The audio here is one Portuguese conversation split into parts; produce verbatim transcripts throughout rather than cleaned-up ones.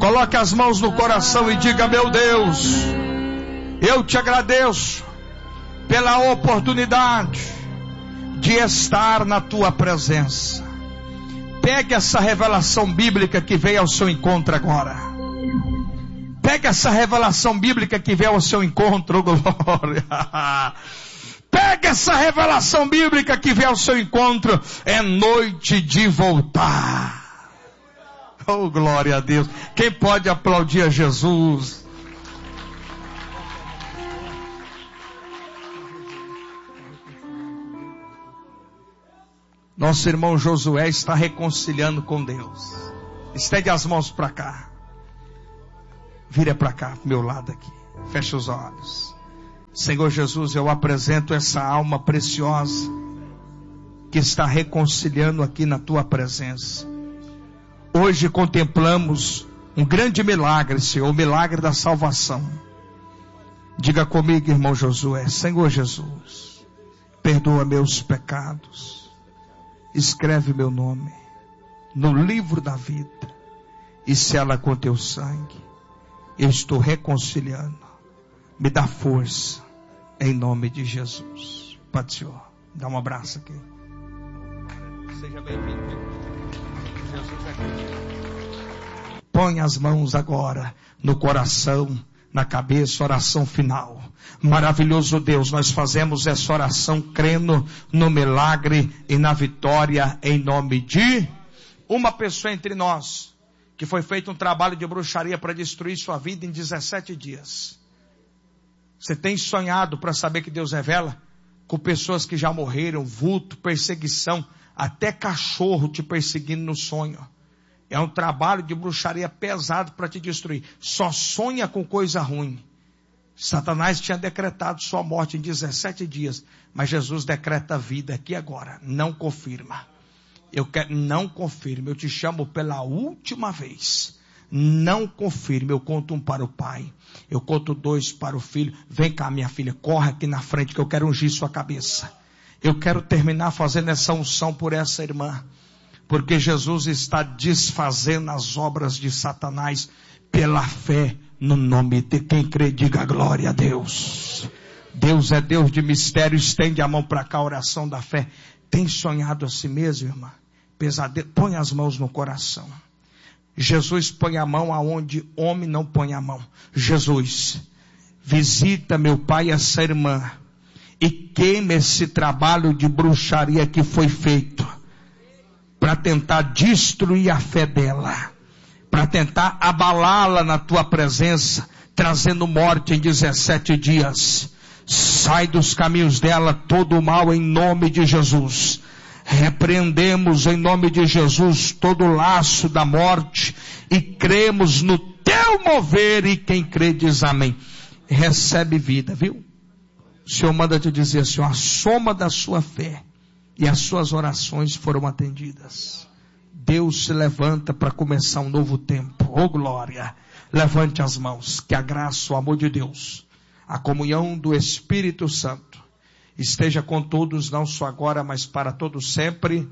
Coloque as mãos no coração e diga: meu Deus, eu te agradeço pela oportunidade de estar na tua presença. Pegue essa revelação bíblica que veio ao seu encontro agora. Pegue essa revelação bíblica que veio ao seu encontro, glória. Pegue essa revelação bíblica que veio ao seu encontro. É noite de voltar. Oh, glória a Deus. Quem pode aplaudir a Jesus? Nosso irmão Josué está reconciliando com Deus. Estende as mãos para cá. Vira para cá, pro meu lado aqui. Feche os olhos. Senhor Jesus, eu apresento essa alma preciosa que está reconciliando aqui na tua presença. Hoje contemplamos um grande milagre, Senhor, o milagre da salvação. Diga comigo, irmão Josué: Senhor Jesus, perdoa meus pecados. Escreve meu nome no livro da vida e sela com teu sangue. Eu estou reconciliando. Me dá força em nome de Jesus. Pai do Senhor, dá um abraço aqui. Seja bem-vindo. Jesus é contigo. Põe as mãos agora no coração, na cabeça, oração final. Maravilhoso Deus, nós fazemos essa oração crendo no milagre e na vitória em nome de uma pessoa entre nós que foi feito um trabalho de bruxaria para destruir sua vida em dezessete dias. Você tem sonhado para saber que Deus revela? Com pessoas que já morreram, vulto, perseguição, até cachorro te perseguindo no sonho. É um trabalho de bruxaria pesado para te destruir. Só sonha com coisa ruim. Satanás tinha decretado sua morte em dezessete dias, mas Jesus decreta vida aqui agora. Não confirma. Eu quero, não confirme. Eu te chamo pela última vez. Não confirme. Eu conto um para o pai. Eu conto dois para o filho. Vem cá, minha filha. Corre aqui na frente que eu quero ungir sua cabeça. Eu quero terminar fazendo essa unção por essa irmã. Porque Jesus está desfazendo as obras de Satanás pela fé no nome de quem crê. Diga glória a Deus. Deus é Deus de mistério. Estende a mão para cá, a oração da fé. Tem sonhado assim mesmo, irmã? Pesadelo. Põe as mãos no coração. Jesus põe a mão aonde homem não põe a mão. Jesus, visita meu pai e essa irmã e queima esse trabalho de bruxaria que foi feito para tentar destruir a fé dela, para tentar abalá-la na tua presença, trazendo morte em dezessete dias. Sai dos caminhos dela todo o mal em nome de Jesus. Repreendemos em nome de Jesus todo o laço da morte e cremos no teu mover, e quem crê diz amém. Recebe vida, viu? O Senhor manda te dizer assim: a soma da sua fé e as suas orações foram atendidas. Deus se levanta para começar um novo tempo. Oh glória! Levante as mãos, que a graça, o amor de Deus, a comunhão do Espírito Santo esteja com todos, não só agora, mas para todos sempre.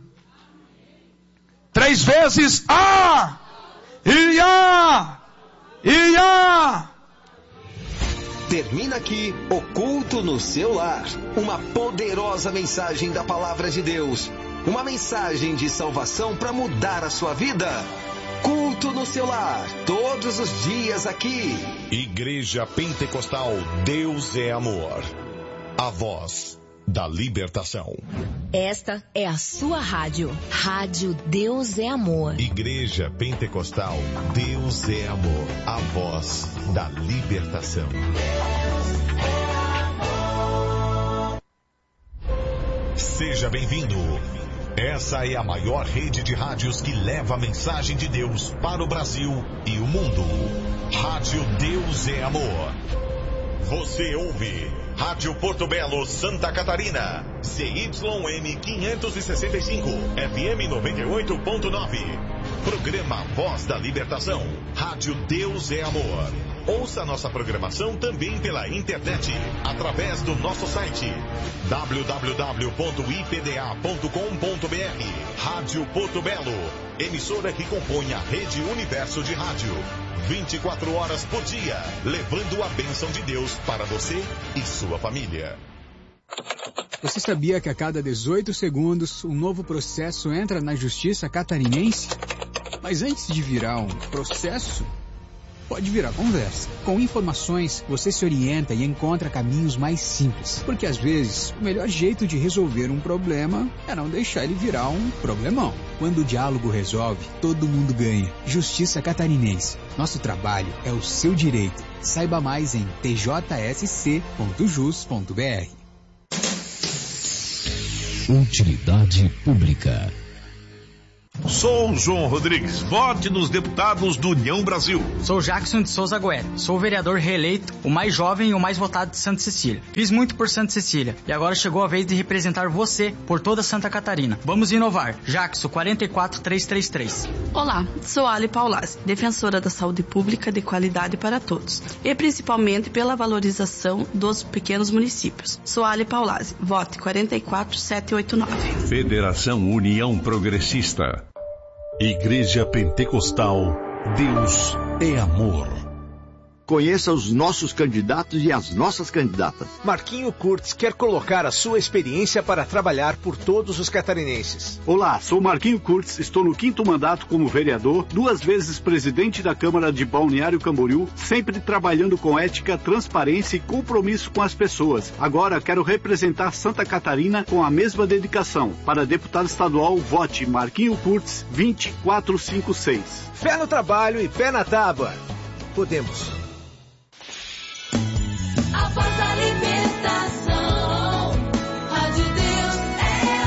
Três vezes: a, e a, e a. Termina aqui o culto no seu lar. Uma poderosa mensagem da palavra de Deus. Uma mensagem de salvação para mudar a sua vida. Culto no seu lar, todos os dias aqui. Igreja Pentecostal Deus é Amor. A voz da libertação. Esta é a sua rádio. Rádio Deus é Amor. Igreja Pentecostal Deus é Amor. A voz da libertação. Seja bem-vindo. Essa é a maior rede de rádios que leva a mensagem de Deus para o Brasil e o mundo. Rádio Deus é Amor. Você ouve Rádio Porto Belo, Santa Catarina, C Y M quinhentos e sessenta e cinco, F M noventa e oito ponto nove. Programa Voz da Libertação. Rádio Deus é Amor. Ouça nossa programação também pela internet, através do nosso site w w w ponto i p d a ponto com ponto b r. Rádio Porto Belo, emissora que compõe a Rede Universo de Rádio. vinte e quatro horas por dia, levando a bênção de Deus para você e sua família. Você sabia que a cada dezoito segundos um novo processo entra na Justiça Catarinense? Mas antes de virar um processo, pode virar conversa. Com informações, você se orienta e encontra caminhos mais simples. Porque às vezes, o melhor jeito de resolver um problema é não deixar ele virar um problemão. Quando o diálogo resolve, todo mundo ganha. Justiça Catarinense. Nosso trabalho é o seu direito. Saiba mais em t j s c ponto jus ponto b r. Utilidade pública. Sou João Rodrigues, vote nos deputados do União Brasil. Sou Jackson de Souza Goelli, sou o vereador reeleito, o mais jovem e o mais votado de Santa Cecília. Fiz muito por Santa Cecília e agora chegou a vez de representar você por toda Santa Catarina. Vamos inovar. Jackson, quatro quatro três três três. Olá, sou Ali Paulazzi, defensora da saúde pública de qualidade para todos e principalmente pela valorização dos pequenos municípios. Sou Ali Paulazzi, vote quatro quatro sete oito nove. Federação União Progressista. Igreja Pentecostal, Deus é amor. Conheça os nossos candidatos e as nossas candidatas. Marquinho Kurtz quer colocar a sua experiência para trabalhar por todos os catarinenses. Olá, sou Marquinho Kurtz, estou no quinto mandato como vereador, duas vezes presidente da Câmara de Balneário Camboriú, sempre trabalhando com ética, transparência e compromisso com as pessoas. Agora quero representar Santa Catarina com a mesma dedicação. Para deputado estadual, vote Marquinho Kurtz vinte e quatro cinquenta e seis. Fé no trabalho e pé na tábua. Podemos. A voz da libertação, Rádio Deus é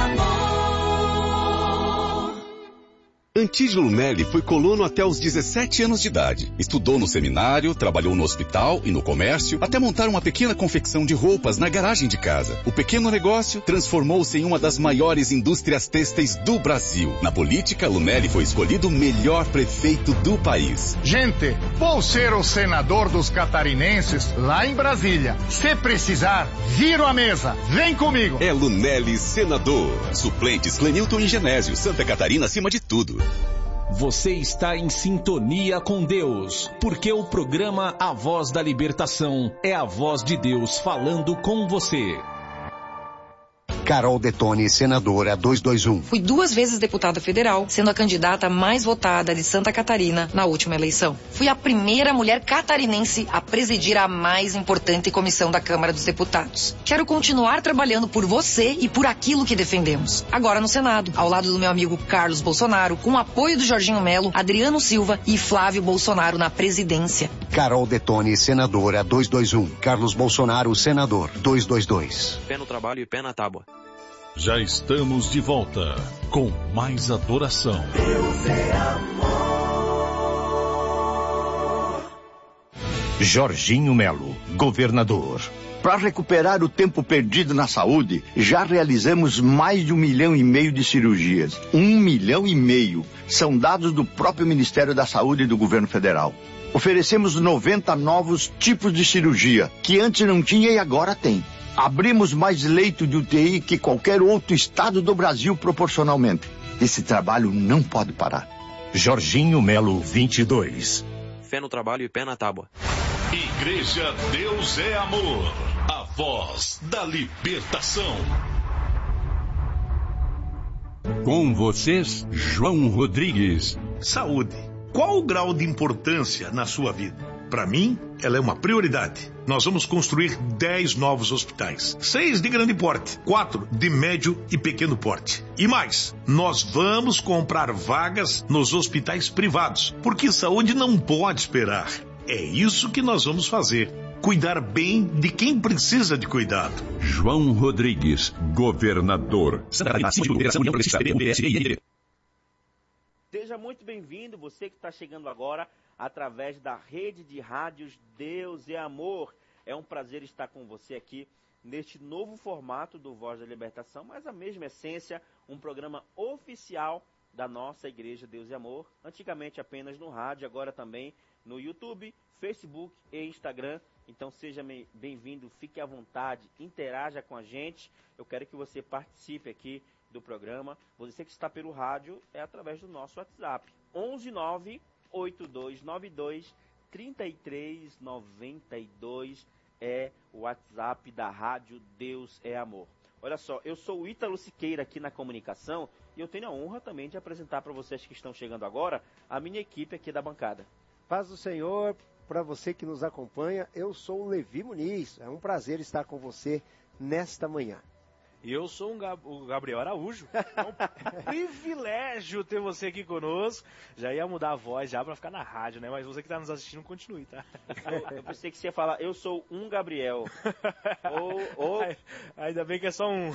amor. Antígio Melli foi colono até os dezessete anos de idade. Estudou no seminário, trabalhou no hospital e no comércio, até montar uma pequena confecção de roupas na garagem de casa. O pequeno negócio transformou-se em uma das maiores indústrias têxteis do Brasil. Na política, Lunelli foi escolhido o melhor prefeito do país. Gente, vou ser o senador dos catarinenses lá em Brasília. Se precisar, viro a mesa. Vem comigo. É Lunelli senador. Suplentes Clenilton e Genésio. Santa Catarina acima de tudo. Você está em sintonia com Deus, porque o programa A Voz da Libertação é a voz de Deus falando com você. Carol Detoni, senadora duzentos e vinte e um. Fui duas vezes deputada federal, sendo a candidata mais votada de Santa Catarina na última eleição. Fui a primeira mulher catarinense a presidir a mais importante comissão da Câmara dos Deputados. Quero continuar trabalhando por você e por aquilo que defendemos. Agora no Senado, ao lado do meu amigo Carlos Bolsonaro, com o apoio do Jorginho Melo, Adriano Silva e Flávio Bolsonaro na presidência. Carol Detoni, senadora duzentos e vinte e um. Carlos Bolsonaro, senador duzentos e vinte e dois. Pé no trabalho e pé na tábua. Já estamos de volta com mais adoração. Deus é amor. Jorginho Melo, governador. Para recuperar o tempo perdido na saúde, já realizamos mais de um milhão e meio de cirurgias. Um milhão e meio. São dados do próprio Ministério da Saúde e do Governo Federal. Oferecemos noventa novos tipos de cirurgia, que antes não tinha e agora tem. Abrimos mais leito de U T I que qualquer outro estado do Brasil proporcionalmente. Esse trabalho não pode parar. Jorginho Melo, vinte e dois. Fé no trabalho e pé na tábua. Igreja Deus é amor. A voz da libertação. Com vocês, João Rodrigues. Saúde. Qual o grau de importância na sua vida? Para mim, ela é uma prioridade. Nós vamos construir dez novos hospitais. Seis de grande porte, quatro de médio e pequeno porte. E mais, nós vamos comprar vagas nos hospitais privados, porque saúde não pode esperar. É isso que nós vamos fazer. Cuidar bem de quem precisa de cuidado. João Rodrigues, governador. Seja muito bem-vindo, você que está chegando agora através da rede de rádios Deus é Amor. É um prazer estar com você aqui neste novo formato do Voz da Libertação, mas a mesma essência, um programa oficial da nossa Igreja Deus e Amor, antigamente apenas no rádio, agora também no YouTube, Facebook e Instagram. Então seja bem-vindo, fique à vontade, interaja com a gente. Eu quero que você participe aqui do programa. Você que está pelo rádio é através do nosso WhatsApp, onze nove oito dois nove dois três três nove dois é o WhatsApp da Rádio Deus é Amor. Olha só, eu sou o Ítalo Siqueira aqui na comunicação e eu tenho a honra também de apresentar para vocês que estão chegando agora a minha equipe aqui da bancada. Paz do Senhor, para você que nos acompanha, eu sou o Levi Muniz. É um prazer estar com você nesta manhã. E eu sou um Gab- o Gabriel Araújo. É um privilégio ter você aqui conosco. Já ia mudar a voz já para ficar na rádio, né? Mas você que está nos assistindo, continue, tá? Eu, eu pensei que você ia falar, eu sou um Gabriel. ou, ou... Ainda bem que é só um.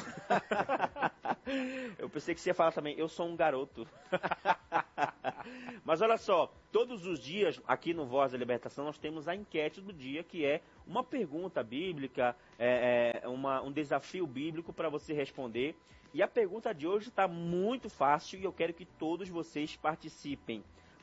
Eu pensei que você ia falar também, eu sou um garoto. Mas olha só, todos os dias aqui no Voz da Libertação nós temos a enquete do dia, que é uma pergunta bíblica, é, é, uma, um desafio bíblico para você responder. E a pergunta de hoje está muito fácil e eu quero que todos vocês participem.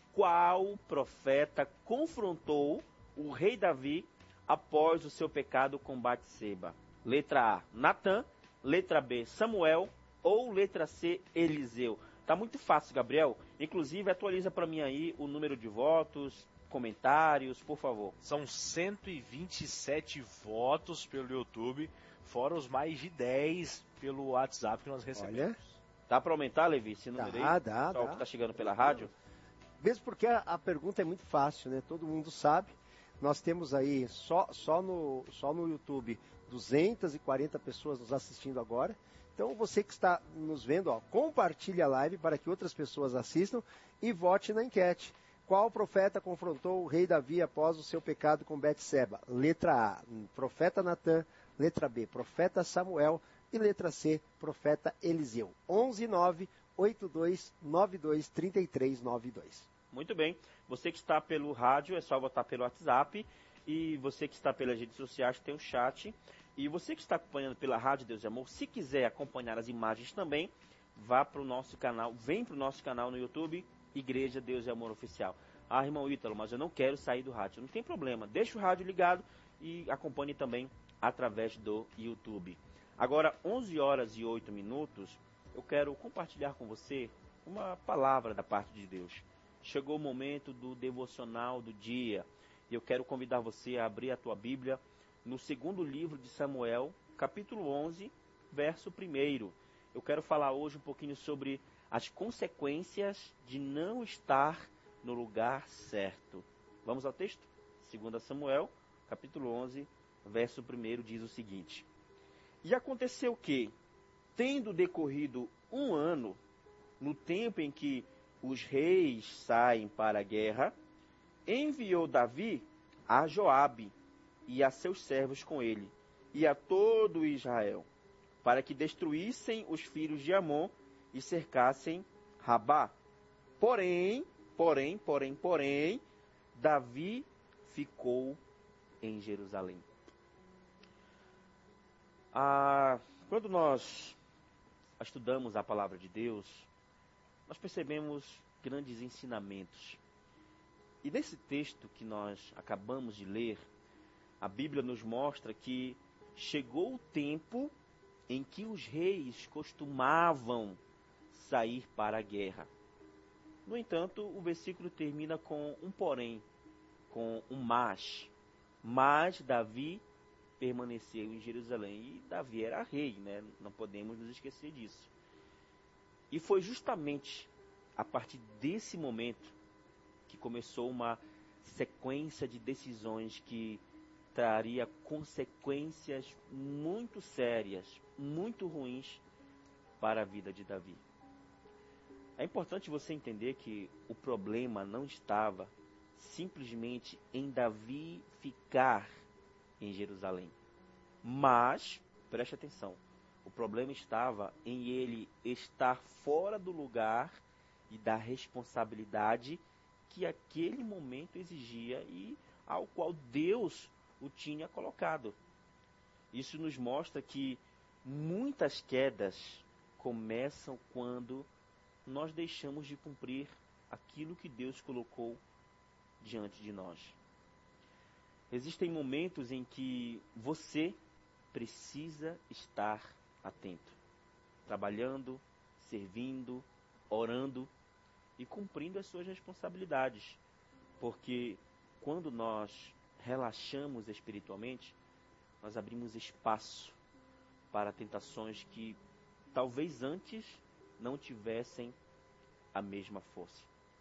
Qual profeta confrontou o rei Davi após o seu pecado com Batseba? Letra A, Natã. Letra B, Samuel. Ou letra C, Eliseu? Tá muito fácil, Gabriel. Inclusive, atualiza para mim aí o número de votos, comentários, por favor. São cento e vinte e sete votos pelo YouTube, fora os mais de dez pelo WhatsApp que nós recebemos. Olha. Dá para aumentar, Levi, esse número Dá, aí? dá, Só o dá. que tá chegando pela rádio? Mesmo porque a, a pergunta é muito fácil, né? Todo mundo sabe. Nós temos aí, só, só, no, só no YouTube, duzentas e quarenta pessoas nos assistindo agora. Então você que está nos vendo, ó, compartilhe a live para que outras pessoas assistam e vote na enquete. Qual profeta confrontou o rei Davi após o seu pecado com Betseba? Letra A, profeta Natã. Letra B, profeta Samuel. E letra C, profeta Eliseu. onze nove oito dois nove dois três três nove dois. Muito bem. Você que está pelo rádio, é só votar pelo WhatsApp. E você que está pelas redes sociais, tem o chat. E você que está acompanhando pela Rádio Deus e Amor, se quiser acompanhar as imagens também, vá para o nosso canal, vem para o nosso canal no YouTube, Igreja Deus e Amor Oficial. Ah, irmão Ítalo, mas eu não quero sair do rádio. Não tem problema, deixa o rádio ligado e acompanhe também através do YouTube. Agora, onze horas e oito minutos, eu quero compartilhar com você uma palavra da parte de Deus. Chegou o momento do devocional do dia e eu quero convidar você a abrir a tua Bíblia no segundo livro de Samuel, capítulo onze, verso primeiro. Eu quero falar hoje um pouquinho sobre as consequências de não estar no lugar certo. Vamos ao texto? segundo Samuel, capítulo onze, verso primeiro, diz o seguinte. E aconteceu que, tendo decorrido um ano, no tempo em que os reis saem para a guerra, enviou Davi a Joabe, e a seus servos com ele, e a todo Israel, para que destruíssem os filhos de Amon e cercassem Rabá. Porém, porém, porém, porém, Davi ficou em Jerusalém. Ah, quando nós estudamos a palavra de Deus, nós percebemos grandes ensinamentos. E nesse texto que nós acabamos de ler, a Bíblia nos mostra que chegou o tempo em que os reis costumavam sair para a guerra. No entanto, o versículo termina com um porém, com um mas. Mas Davi permaneceu em Jerusalém. E Davi era rei, né? Não podemos nos esquecer disso. E foi justamente a partir desse momento que começou uma sequência de decisões que traria consequências muito sérias, muito ruins para a vida de Davi. É importante você entender que o problema não estava simplesmente em Davi ficar em Jerusalém. Mas, preste atenção, o problema estava em ele estar fora do lugar e da responsabilidade que aquele momento exigia e ao qual Deus o tinha colocado. Isso nos mostra que muitas quedas começam quando nós deixamos de cumprir aquilo que Deus colocou diante de nós. Existem momentos em que você precisa estar atento, trabalhando, servindo, orando e cumprindo as suas responsabilidades, porque quando nós relaxamos espiritualmente, nós abrimos espaço para tentações que talvez antes não tivessem a mesma força.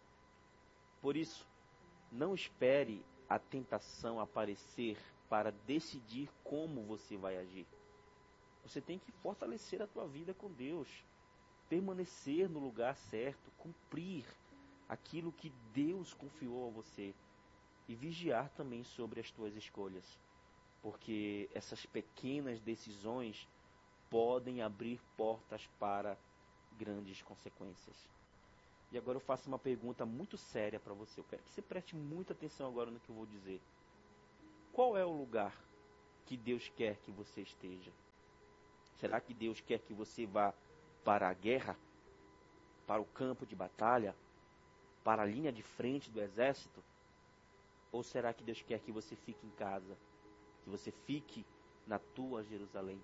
Por isso, não espere a tentação aparecer para decidir como você vai agir. Você tem que fortalecer a tua vida com Deus, permanecer no lugar certo, cumprir aquilo que Deus confiou a você e vigiar também sobre as tuas escolhas, porque essas pequenas decisões podem abrir portas para grandes consequências. E agora eu faço uma pergunta muito séria para você. Eu quero que você preste muita atenção agora no que eu vou dizer. Qual é o lugar que Deus quer que você esteja? Será que Deus quer que você vá para a guerra? Para o campo de batalha? Para a linha de frente do exército? Ou será que Deus quer que você fique em casa? Que você fique na tua Jerusalém?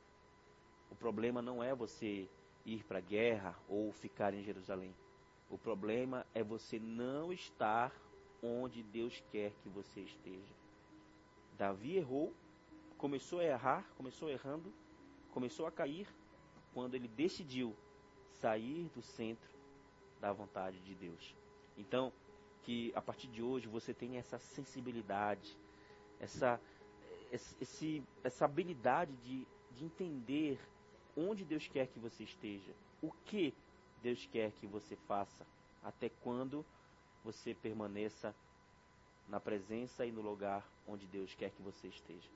O problema não é você ir para a guerra ou ficar em Jerusalém. O problema é você não estar onde Deus quer que você esteja. Davi errou, começou a errar, começou errando, começou a cair quando ele decidiu sair do centro da vontade de Deus. Então, que a partir de hoje você tenha essa sensibilidade, essa, esse, essa habilidade de, de entender onde Deus quer que você esteja, o que Deus quer que você faça, até quando você permaneça na presença e no lugar onde Deus quer que você esteja.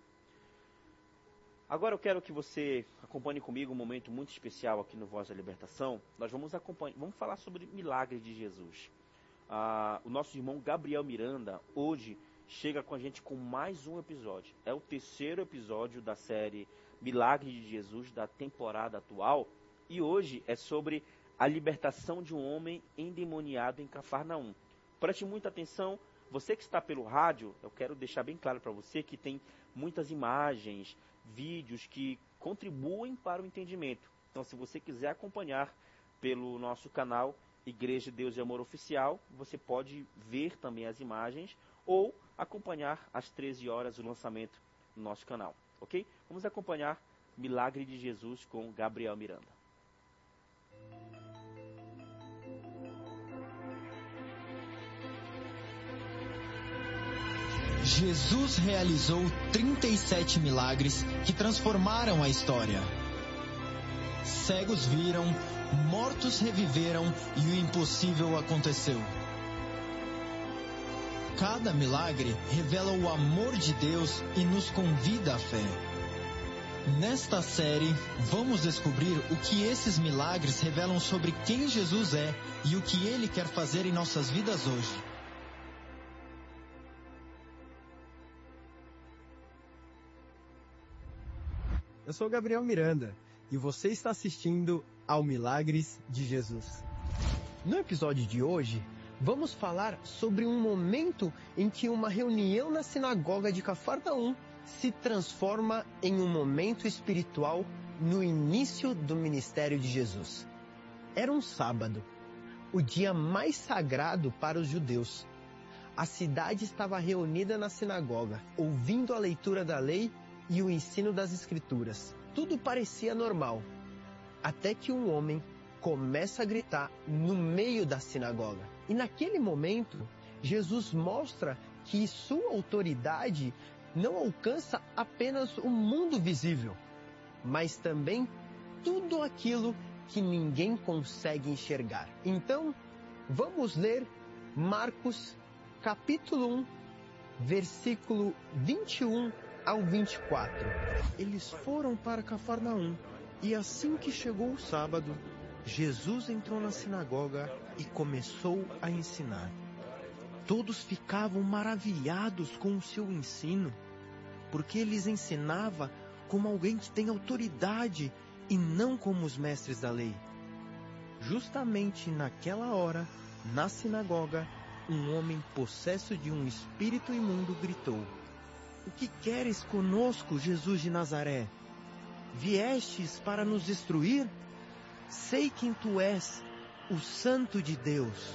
Agora eu quero que você acompanhe comigo um momento muito especial aqui no Voz da Libertação. Nós vamos, acompanhar, vamos falar sobre milagres de Jesus. Ah, o nosso irmão Gabriel Miranda hoje chega com a gente com mais um episódio. É o terceiro episódio da série Milagres de Jesus da temporada atual. E hoje é sobre a libertação de um homem endemoniado em Cafarnaum. Preste muita atenção. Você que está pelo rádio, eu quero deixar bem claro para você que tem muitas imagens, vídeos que contribuem para o entendimento. Então, se você quiser acompanhar pelo nosso canal Igreja Deus e Amor Oficial, você pode ver também as imagens ou acompanhar às treze horas o lançamento no nosso canal, ok? Vamos acompanhar Milagre de Jesus com Gabriel Miranda. Jesus realizou trinta e sete milagres que transformaram a história. Cegos viram, mortos reviveram e o impossível aconteceu. Cada milagre revela o amor de Deus e nos convida à fé. Nesta série, vamos descobrir o que esses milagres revelam sobre quem Jesus é e o que Ele quer fazer em nossas vidas hoje. Eu sou Gabriel Miranda e você está assistindo ao Milagres de Jesus. No episódio de hoje, vamos falar sobre um momento em que uma reunião na sinagoga de Cafarnaum se transforma em um momento espiritual no início do ministério de Jesus. Era um sábado, o dia mais sagrado para os judeus. A cidade estava reunida na sinagoga, ouvindo a leitura da lei e o ensino das Escrituras. Tudo parecia normal, até que um homem começa a gritar no meio da sinagoga. E naquele momento, Jesus mostra que sua autoridade não alcança apenas o mundo visível, mas também tudo aquilo que ninguém consegue enxergar. Então, vamos ler Marcos, capítulo um, versículo vinte e um ao vinte e quatro. Eles foram para Cafarnaum, e assim que chegou o sábado, Jesus entrou na sinagoga e começou a ensinar. Todos ficavam maravilhados com o seu ensino, porque ele lhes ensinava como alguém que tem autoridade e não como os mestres da lei. Justamente naquela hora, na sinagoga, um homem possesso de um espírito imundo gritou: O que queres conosco, Jesus de Nazaré? Viestes para nos destruir? Sei quem tu és, o Santo de Deus.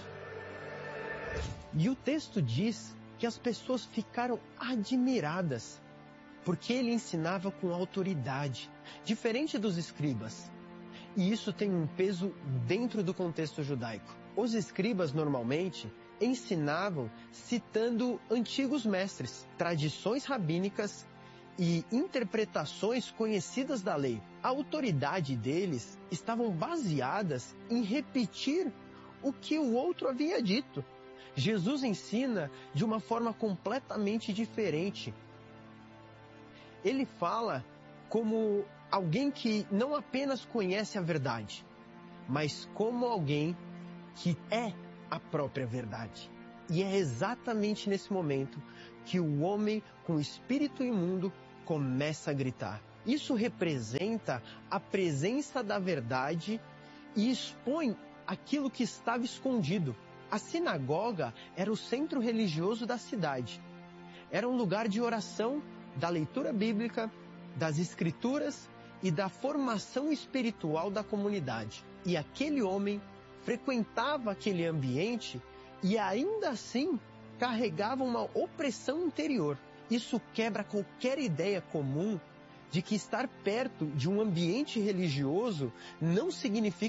E o texto diz que as pessoas ficaram admiradas, porque ele ensinava com autoridade, diferente dos escribas. E isso tem um peso dentro do contexto judaico. Os escribas normalmente ensinavam citando antigos mestres, tradições rabínicas e interpretações conhecidas da lei. A autoridade deles estavam baseadas em repetir o que o outro havia dito. Jesus ensina de uma forma completamente diferente. Ele fala como alguém que não apenas conhece a verdade, mas como alguém que é a própria verdade. E é exatamente nesse momento que o homem com o espírito imundo começa a gritar. Isso representa a presença da verdade e expõe aquilo que estava escondido. A sinagoga era o centro religioso da cidade. Era um lugar de oração, da leitura bíblica, das escrituras e da formação espiritual da comunidade. E aquele homem frequentava aquele ambiente e ainda assim carregava uma opressão interior. Isso quebra qualquer ideia comum de que estar perto de um ambiente religioso não significa